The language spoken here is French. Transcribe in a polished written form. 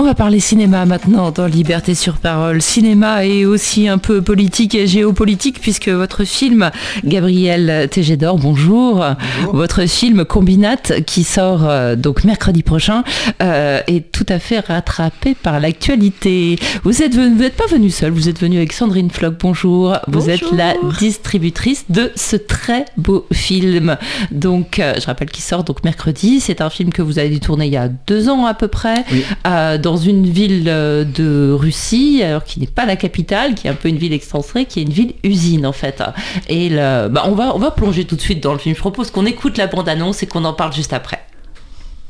On va parler cinéma maintenant dans Liberté sur Parole. Cinéma et aussi un peu politique et géopolitique puisque votre film, Gabriel Tégédor, bonjour. Votre film Combinate qui sort donc mercredi prochain est tout à fait rattrapé par l'actualité. Vous n'êtes pas venu seul, vous êtes venu avec Sandrine Floch, bonjour. Vous êtes la distributrice de ce très beau film. Donc je rappelle qu'il sort donc mercredi. C'est un film que vous avez tourné il y a 2 ans à peu près. Oui. Dans une ville de Russie, alors qui n'est pas la capitale, qui est un peu une ville excentrée, qui est une ville-usine en fait. Et on va plonger tout de suite dans le film. Je propose qu'on écoute la bande-annonce et qu'on en parle juste après.